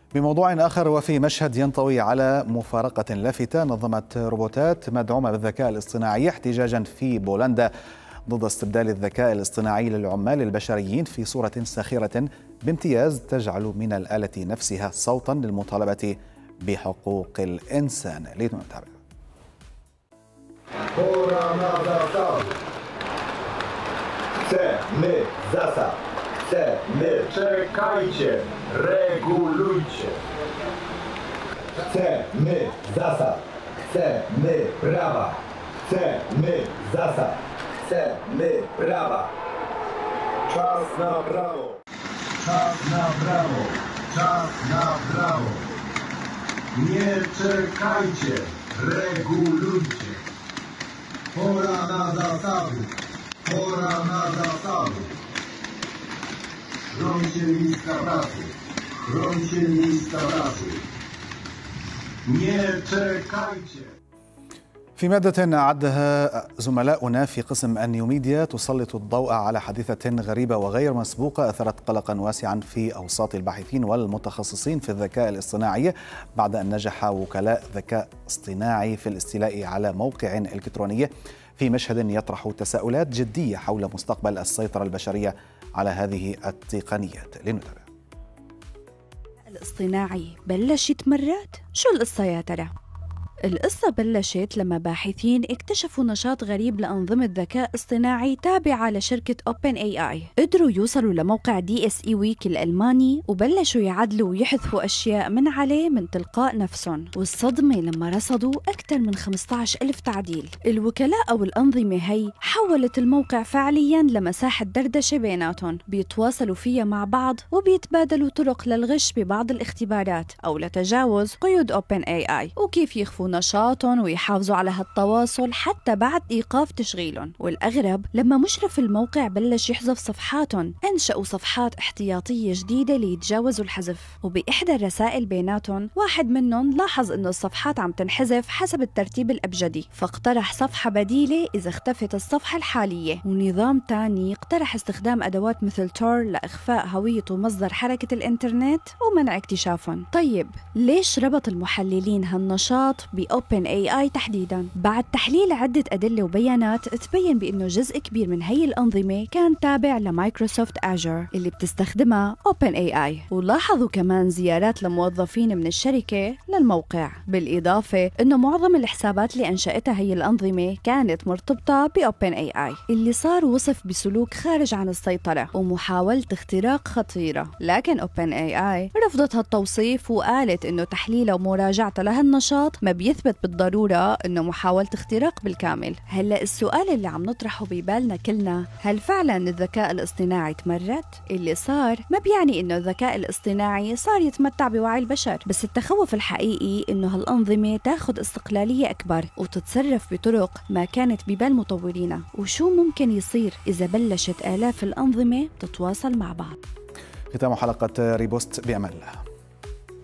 بموضوع آخر، وفي مشهد ينطوي على مفارقة لافتة، نظمت روبوتات مدعومة بالذكاء الاصطناعي احتجاجا في بولندا ضد استبدال الذكاء الاصطناعي للعمال البشريين في صورة ساخرة بامتياز تجعل من الآلة نفسها صوتا للمطالبة بحقوق الإنسان. لنتابع. Chcemy zasad, chcemy, czekajcie, regulujcie. Chcemy zasad, chcemy prawa, chcemy zasad, chcemy prawa. Czas na prawo, czas na prawo, czas na prawo. Nie czekajcie, regulujcie. Pora na zasady. Pora na zasady. Chroncie miejsca pracy. Chroncie miejsca pracy. Nie czekajcie. في مادة أعدها زملاؤنا في قسم النيوميديا تسلط الضوء على حادثة غريبة وغير مسبوقة أثرت قلقا واسعا في أوساط الباحثين والمتخصصين في الذكاء الاصطناعي بعد أن نجح وكلاء ذكاء اصطناعي في الاستيلاء على موقع إلكتروني في مشهد يطرح تساؤلات جدية حول مستقبل السيطرة البشرية على هذه التقنيات. لنتابع. الاصطناعي بلش يتمرد؟ شو القصة يا ترى؟ القصة بلشت لما باحثين اكتشفوا نشاط غريب لأنظمة ذكاء اصطناعي تابعة لشركة OpenAI. قدروا يوصلوا لموقع DSE Week الألماني وبلشوا يعدلوا ويحذفوا أشياء من عليه من تلقاء نفسهم، والصدمة لما رصدوا أكثر من 15,000 تعديل. الوكلاء أو الأنظمة هي حولت الموقع فعلياً لمساحة دردشة بيناتهم بيتواصلوا فيها مع بعض وبيتبادلوا طرق للغش ببعض الاختبارات أو لتجاوز قيود OpenAI وكيف يخفوا نشاطهم ويحافظوا على هالتواصل حتى بعد إيقاف تشغيلهم. والأغرب لما مشرف الموقع بلش يحذف صفحاتهم أنشأوا صفحات احتياطية جديدة ليتجاوزوا الحذف، وبإحدى الرسائل بيناتهم واحد منهم لاحظ إنه الصفحات عم تنحذف حسب الترتيب الأبجدي، فاقترح صفحة بديلة إذا اختفت الصفحة الحالية. ونظام تاني اقترح استخدام أدوات مثل تور لإخفاء هوية ومصدر حركة الإنترنت ومنع اكتشافهم. طيب ليش ربط المحللين هالنشاط بOpenAI تحديداً؟ بعد تحليل عدة أدلة وبيانات تبين بأنه جزء كبير من هي الأنظمة كان تابع لمايكروسوفت آجر اللي بتستخدمها OpenAI، ولاحظوا كمان زيارات لموظفين من الشركة للموقع، بالإضافة أنه معظم الحسابات اللي أنشأتها هي الأنظمة كانت مرتبطة بOpenAI. اللي صار وصف بسلوك خارج عن السيطرة ومحاولة اختراق خطيرة، لكن OpenAI رفضت هالتوصيف وقالت أنه تحليلها ومراجعتها لهالنشاط ما بيثبت بالضرورة إنه محاولة اختراق بالكامل. هلأ السؤال اللي عم نطرحه ببالنا كلنا، هل فعلا الذكاء الاصطناعي تمرد؟ اللي صار ما بيعني إنه الذكاء الاصطناعي صار يتمتع بوعي البشر، بس التخوف الحقيقي إنه هالأنظمة تاخد استقلالية أكبر وتتصرف بطرق ما كانت ببال مطورينها. وشو ممكن يصير إذا بلشت آلاف الأنظمة تتواصل مع بعض؟ ختام حلقة ريبوست، بأمان الله.